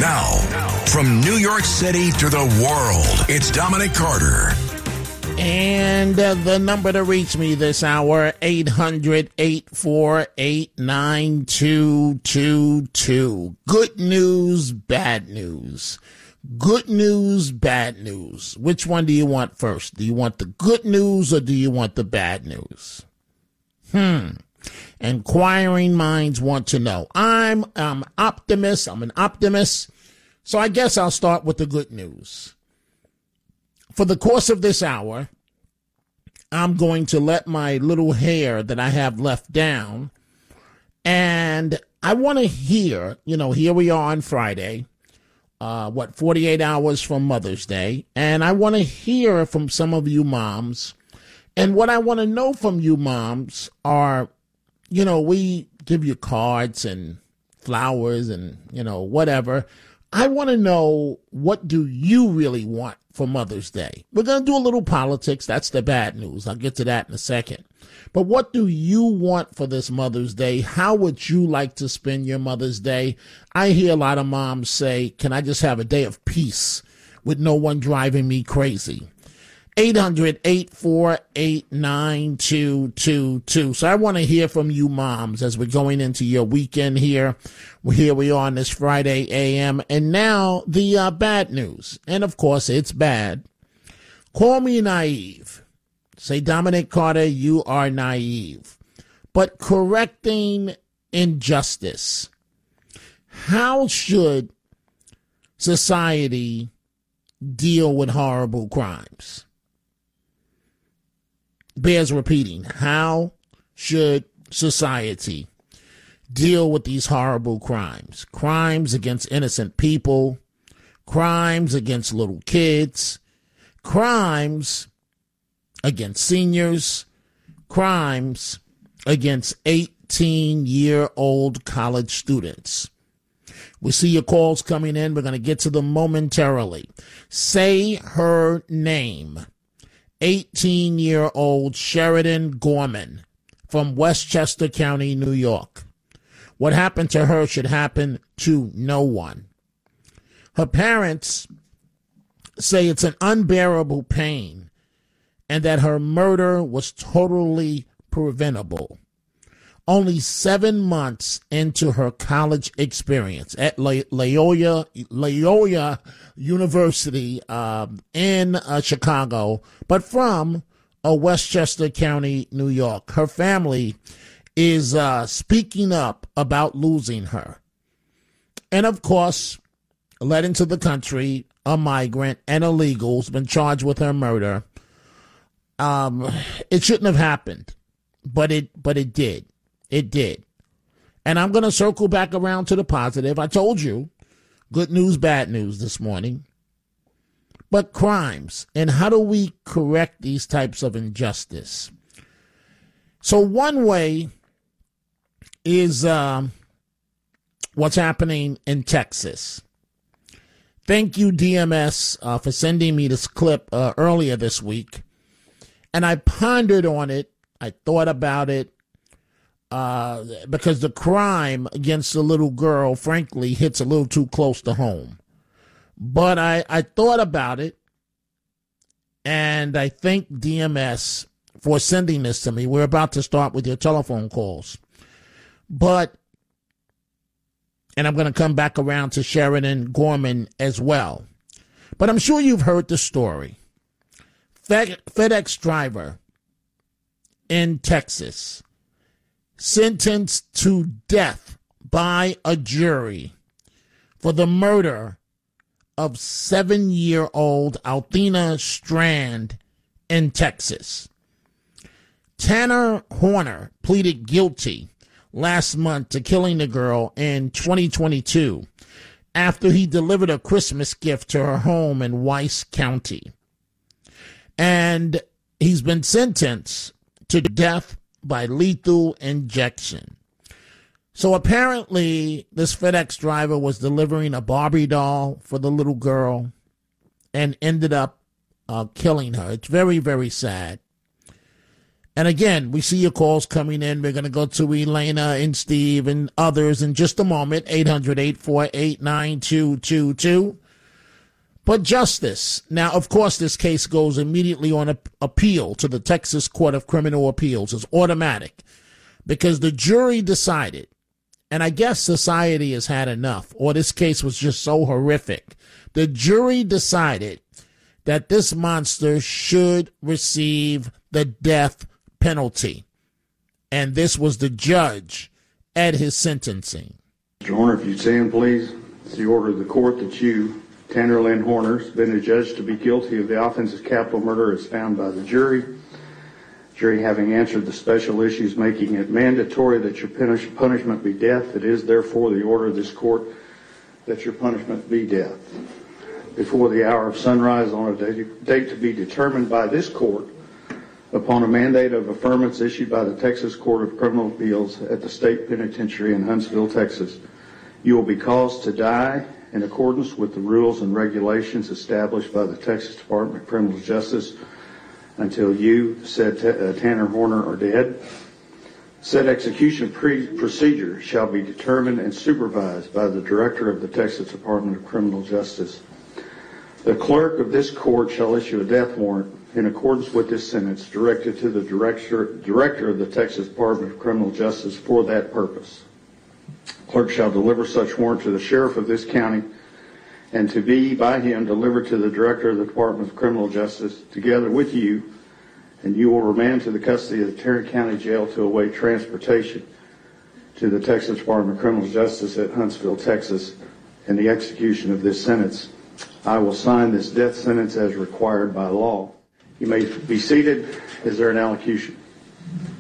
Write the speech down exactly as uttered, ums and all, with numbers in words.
Now, from New York City to the world, it's Dominic Carter. And uh, the number to reach me this hour, eight hundred, eight four eight, nine two two two. Good news, bad news. Good news, bad news. Which one do you want first? Do you want the good news or do you want the bad news? Hmm. Inquiring minds want to know. I'm an optimist. I'm an optimist. So I guess I'll start with the good news. For the course of this hour, I'm going to let my little hair that I have left down. And I want to hear, you know, here we are on Friday, uh, what, forty-eight hours from Mother's Day. And I want to hear from some of you moms. And what I want to know from you moms are, you know, we give you cards and flowers and, you know, whatever. I want to know, what do you really want for Mother's Day? We're going to do a little politics. That's the bad news. I'll get to that in a second. But what do you want for this Mother's Day? How would you like to spend your Mother's Day? I hear a lot of moms say, can I just have a day of peace with no one driving me crazy? eight hundred, eight four eight, nine two two two. So I want to hear from you moms as we're going into your weekend here. Here we are on this Friday A M. And now the uh, bad news. And of course, it's bad. Call me naive. Say, Dominic Carter, you are naive. But correcting injustice. How should society deal with horrible crimes? Bears repeating. How should society deal with these horrible crimes? Crimes against innocent people, crimes against little kids, crimes against seniors, crimes against eighteen-year-old college students. We see your calls coming in. We're going to get to them momentarily. Say her name. eighteen-year-old Sheridan Gorman from Westchester County, New York. What happened to her should happen to no one. Her parents say it's an unbearable pain and that her murder was totally preventable. Only seven months into her college experience at Loyola, Loyola University um, in uh, Chicago, but from uh, Westchester County, New York. Her family is uh, speaking up about losing her. And of course, led into the country, a migrant and illegal has been charged with her murder. Um, it shouldn't have happened, but it but it did. It did. And I'm going to circle back around to the positive. I told you, good news, bad news this morning. But crimes, and how do we correct these types of injustice? So one way is um, what's happening in Texas. Thank you, D M S, uh, for sending me this clip uh, earlier this week. And I pondered on it. I thought about it. Uh, because the crime against the little girl, frankly, hits a little too close to home. But I, I thought about it, and I thank D M S for sending this to me. We're about to start with your telephone calls. But, and I'm going to come back around to Sheridan Gorman as well. But I'm sure you've heard the story. Fed, FedEx driver in Texas sentenced to death by a jury for the murder of seven-year-old Althea Strand in Texas. Tanner Horner pleaded guilty last month to killing the girl in twenty twenty-two after he delivered a Christmas gift to her home in Weiss County. And he's been sentenced to death by lethal injection. So apparently this FedEx driver was delivering a Barbie doll for the little girl and ended up uh, killing her. It's very, very sad. And again, we see your calls coming in. We're going to go to Elena and Steve and others in just a moment. eight hundred, eight four eight, nine two two two. But justice. Now, of course, this case goes immediately on a- appeal to the Texas Court of Criminal Appeals. It's automatic because the jury decided, and I guess society has had enough, or this case was just so horrific. The jury decided that this monster should receive the death penalty. And this was the judge at his sentencing. Mister Horner, if you'd stand, please. It's the order of the court that you, Tanner Lynn Horner, has been adjudged to be guilty of the offense of capital murder as found by the jury. Jury having answered the special issues making it mandatory that your punish- punishment be death, it is therefore the order of this court that your punishment be death. Before the hour of sunrise on a date, date to be determined by this court, upon a mandate of affirmance issued by the Texas Court of Criminal Appeals at the State Penitentiary in Huntsville, Texas, you will be caused to die in accordance with the rules and regulations established by the Texas Department of Criminal Justice until you, said t- uh, Tanner Horner, are dead. Said execution pre- procedure shall be determined and supervised by the Director of the Texas Department of Criminal Justice. The clerk of this court shall issue a death warrant in accordance with this sentence directed to the director, director of the Texas Department of Criminal Justice for that purpose. Clerk shall deliver such warrant to the sheriff of this county and to be by him delivered to the director of the Department of Criminal Justice together with you, and you will remand to the custody of the Tarrant County Jail to await transportation to the Texas Department of Criminal Justice at Huntsville, Texas, and the execution of this sentence. I will sign this death sentence as required by law. You may be seated. Is there an allocution?